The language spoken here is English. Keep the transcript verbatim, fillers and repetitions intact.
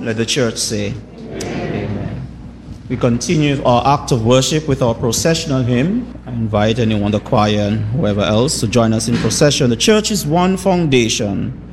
Let the church say, Amen. We continue our act of worship with our processional hymn. I invite anyone, the choir and whoever else, to join us in procession. The church is one foundation.